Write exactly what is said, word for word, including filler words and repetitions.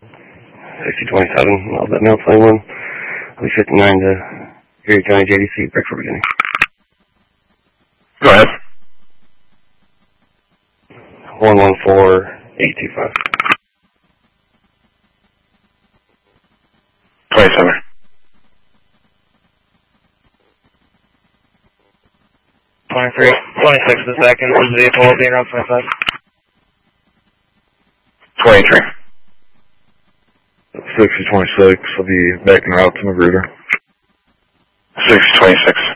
sixty twenty-seven, I'll bet mail twenty-one. I'll be fifty-nine to Erie County J D C, break for beginning. Go ahead. one one four eight two five. twenty-seven. twenty-three, twenty-six the second, this vehicle will be around twenty-five. twenty-three. sixty twenty-six, I'll be backing out to Magruder. sixty twenty-six.